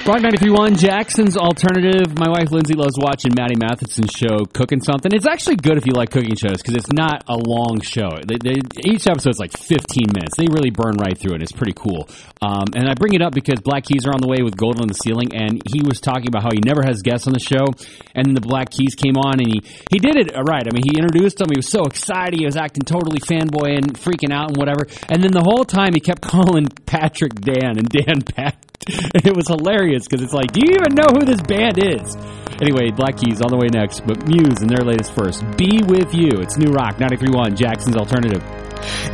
Rock 93.1, Jackson's Alternative. My wife Lindsay loves watching Maddie Matheson's show, Cooking Something. It's actually good if you like cooking shows because it's not a long show. Each episode's like 15 minutes. They really burn right through it. It's pretty cool. And I bring it up because Black Keys are on the way with Gold on the Ceiling, and he was talking about how he never has guests on the show, and then the Black Keys came on, and he did it right. I mean, he introduced them. He was so excited. He was acting totally fanboy and freaking out and whatever. And then the whole time he kept calling Patrick Dan and Dan Pat. It was hilarious because it's like, do you even know who this band is? Anyway, Black Keys on the way next, but Muse and their latest first, Be With You. It's New Rock 93.1, Jackson's Alternative.